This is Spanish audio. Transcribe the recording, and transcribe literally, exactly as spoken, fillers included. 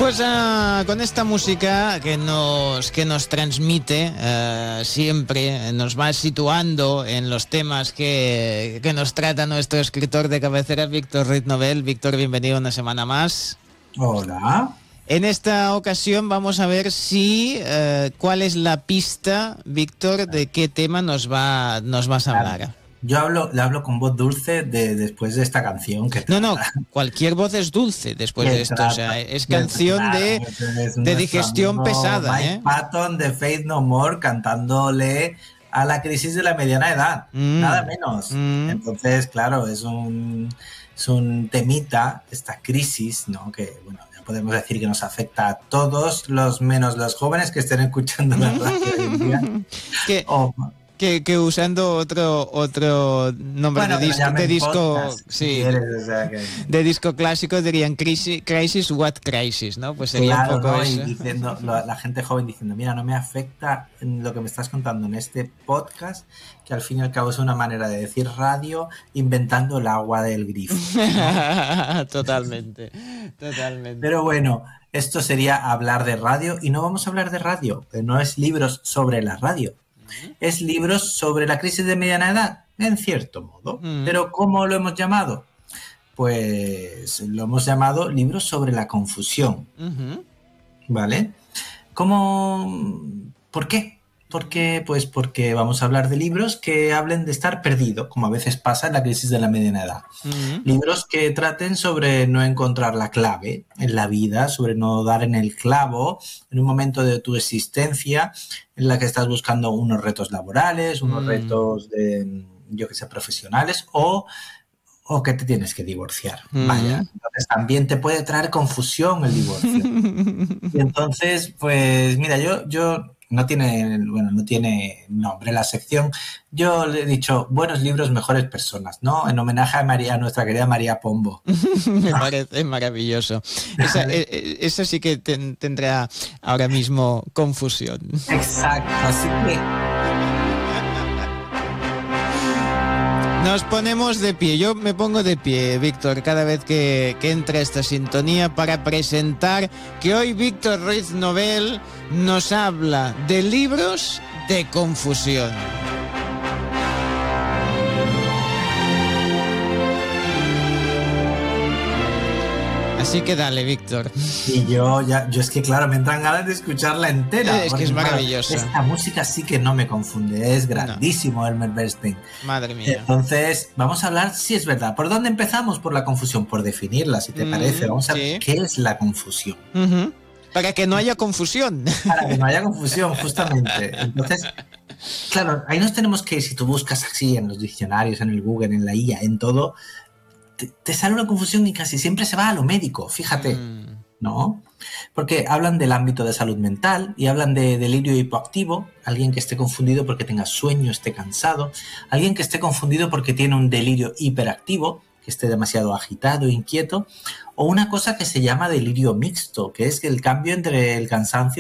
Pues uh, con esta música que nos, que nos transmite uh, siempre, nos va situando en los temas que, que nos trata nuestro escritor de cabecera, Víctor Ruiz Novel. Víctor, bienvenido una semana más. Hola. En esta ocasión vamos a ver si uh, cuál es la pista, Víctor, de qué tema nos va nos vas a hablar. Yo hablo, le hablo con voz dulce de, después de esta canción. Que no, no, cualquier voz es dulce después de esto. Trata, o sea, es canción claro, de, es de digestión pesada. Mike ¿eh? Patton de Faith No More cantándole a la crisis de la mediana edad, mm. nada menos. Mm. Entonces, claro, es un, es un temita, esta crisis, ¿no? Que, bueno, ya podemos decir que nos afecta a todos, los menos los jóvenes que estén escuchando la radio hoy en día. ¿Qué? Oh, Que, que usando otro otro nombre bueno, de disco, de disco podcast, sí, si quieres, o sea que... de disco clásico dirían crisis, crisis, what crisis, ¿no? Pues sería claro, un poco ¿no? eso. Y diciendo, la, la gente joven diciendo, mira, no me afecta lo que me estás contando en este podcast, que al fin y al cabo es una manera de decir radio inventando el agua del grifo, ¿no? Totalmente, totalmente. Pero bueno, esto sería hablar de radio y no vamos a hablar de radio, no es libros sobre la radio. Es libros sobre la crisis de mediana edad, en cierto modo. Mm. Pero ¿cómo lo hemos llamado? Pues lo hemos llamado libros sobre la confusión. Uh-huh. ¿Vale? ¿Cómo? ¿Por qué? ¿Por qué? Pues porque vamos a hablar de libros que hablen de estar perdido, como a veces pasa en la crisis de la mediana edad. Uh-huh. Libros que traten sobre no encontrar la clave en la vida, sobre no dar en el clavo en un momento de tu existencia en la que estás buscando unos retos laborales, unos uh-huh. retos de, yo que sé, profesionales o, o que te tienes que divorciar. Uh-huh. Vaya, entonces también te puede traer confusión el divorcio. Y entonces, pues mira, yo... yo No tiene, bueno, no tiene nombre la sección. Yo le he dicho buenos libros, mejores personas, ¿no? En homenaje a María, a nuestra querida María Pombo. Me parece maravilloso. Esa, esa sí que ten, tendrá ahora mismo confusión. Exacto, así que... Nos ponemos de pie, yo me pongo de pie, Víctor, cada vez que, que entra esta sintonía para presentar que hoy Víctor Ruiz Novel nos habla de libros de confusión. Así que dale, Víctor. Y yo, ya, yo es que claro, me entran ganas de escucharla entera. Es que es maravillosa. Esta música sí que no me confunde, es grandísimo, no. Elmer Bernstein. Madre mía. Entonces, vamos a hablar, si es verdad. ¿Por dónde empezamos? Por la confusión, por definirla, si te mm, parece. Vamos a ver sí. qué es la confusión. Uh-huh. Para que no haya confusión. Para que no haya confusión, justamente. Entonces, claro, ahí nos tenemos que ir, si tú buscas así en los diccionarios, en el Google, en la I A, en todo... te sale una confusión y casi siempre se va a lo médico, fíjate, mm. ¿no? Porque hablan del ámbito de salud mental y hablan de delirio hipoactivo, alguien que esté confundido porque tenga sueño, esté cansado, alguien que esté confundido porque tiene un delirio hiperactivo, que esté demasiado agitado, inquieto, o una cosa que se llama delirio mixto, que es el cambio entre el cansancio